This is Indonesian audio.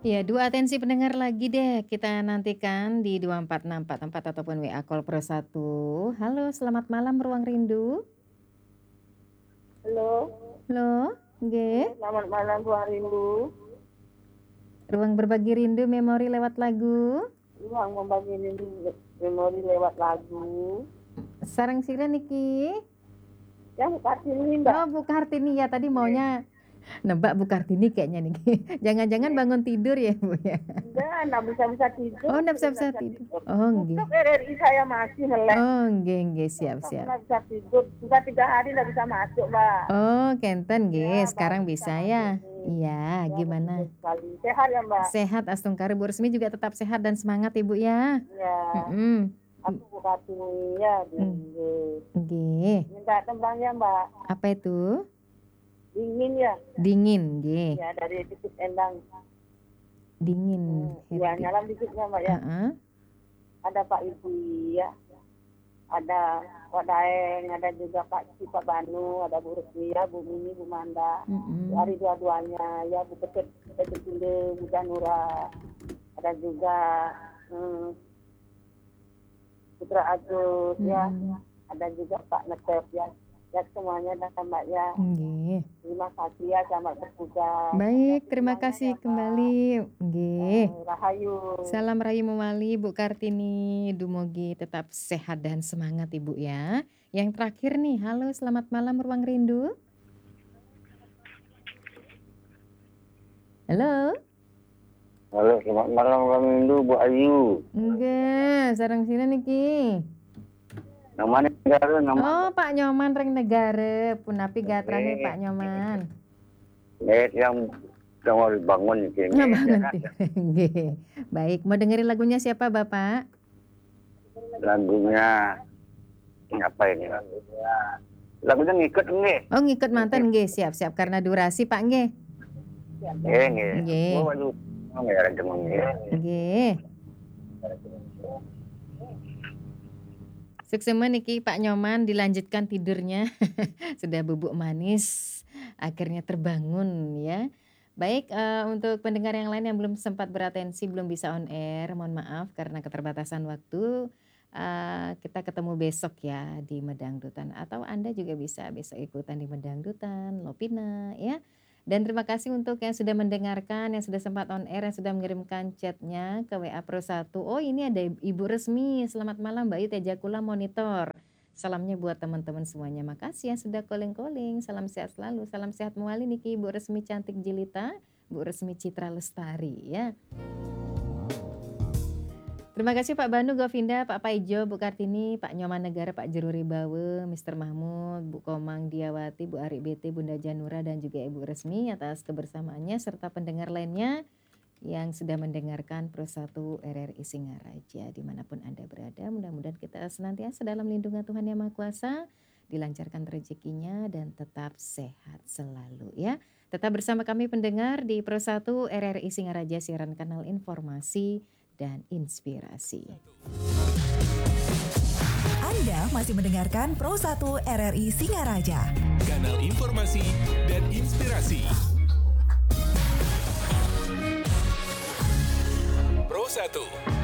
Ya, dua atensi pendengar lagi deh kita nantikan di 24644 ataupun WA call Pro 1. Halo, selamat malam Ruang Rindu. Halo, Halo, halo, nggih. selamat malam Ruang Rindu. Ruang berbagi rindu memori lewat lagu. Ruang membagi rindu memori lewat lagu. Sareng sira niki. Ya, Kartini Oh, Mbak. Bu Kartini ya tadi maunya nebak Bu Kartini kayaknya niki. Jangan-jangan bangun tidur ya, Bu ya. Enggak, nggak bisa tidur. Oh, ndak Sudah nggak bisa bisa tidur. tidur. Oh, nggih. Tutup RRI saya masih melek. Oh, nggih, Tetap siap. nggak bisa tidur. Sudah 3 hari nggak bisa masuk, Mbak. Oh, kenten nggih, Ya, sekarang baru bisa bisa masuk ya? nih. Iya, Ya, bersyukur gimana? sekali. Sehat ya, Mbak? Sehat Astungkari, Bu Resmi juga tetap sehat dan semangat Ibu ya. Ya, Mhm. aku Bu Kartini ya. Nggih. Minta tembangnya, Mbak. Apa itu? Dingin ya. Dingin, nggih. Ya, dari titik endang. Dingin. Ya, nyalam dikitnya, Mbak ya. Heeh. Ada Pak Ibu ya, ada Pak Daeng, ada juga Pak Banu, ada Bu Rusmia, Bu Mini, Bu Manda, Bu Ari dua-duanya, ya Bu Pecet, Bu Janura, ada juga Putra Agus ya, ada juga Pak Netep ya, ya semuanya dan Mbak ya. Nggih. Terima kasih ya, selamat bertugas. Baik, terima kasih kembali. Nggih. Rahayu. Salam rayu mewali Bu Kartini, dumugi tetap sehat dan semangat Ibu ya. Yang terakhir nih, halo selamat malam Ruang Rindu. Halo. Halo, selamat malam Ruang Rindu Bu Ayu. Enggak, sareng sini niki. Nama negara Oh, Pak Nyoman Reng Negara, punapi gatrane Pak Nyoman. yang mau dibangun ini. Nggih. Baik, mau dengerin lagunya siapa Bapak? Lagunya apa ini lagunya? Lagunya ngikut nggih. Oh, ngikut mantan nggih, siap karena durasi Pak nggih. Nggih. Oh, aduh. Nggih. Suksema niki Pak Nyoman dilanjutkan tidurnya. Sudah bubuk manis, akhirnya terbangun ya. Baik, untuk pendengar yang lain yang belum sempat beratensi, belum bisa on air, mohon maaf karena keterbatasan waktu. Kita ketemu besok ya di Medangdutan, atau Anda juga bisa besok ikutan di Medangdutan, Lopina ya. Dan terima kasih untuk yang sudah mendengarkan, yang sudah sempat on air, yang sudah mengirimkan chatnya ke WA Pro 1. Oh, ini ada Ibu Resmi. Selamat malam Mbak Ayu Tejakula Monitor. Salamnya buat teman-teman semuanya. Makasih yang sudah calling-calling. Salam sehat selalu. Salam sehat mewali niki Ibu Resmi Cantik Jilita, Bu Resmi Citra Lestari ya. Terima kasih Pak Banu, Govinda, Pak Paijo, Bu Kartini, Pak Nyoman Negara, Pak Jeruri Bawe, Mr. Mahmud, Bu Komang Diawati, Bu Ari BT, Bunda Janura, dan juga Ibu Resmi atas kebersamaannya serta pendengar lainnya yang sudah mendengarkan Pro 1 RRI Singaraja dimanapun Anda berada. Mudah-mudahan kita senantiasa dalam lindungan Tuhan Yang Maha Kuasa, dilancarkan rezekinya dan tetap sehat selalu ya. Tetap bersama kami pendengar di Pro 1 RRI Singaraja, siaran kanal informasi dan inspirasi. Anda masih mendengarkan Pro 1 RRI Singaraja, kanal informasi dan inspirasi. Pro 1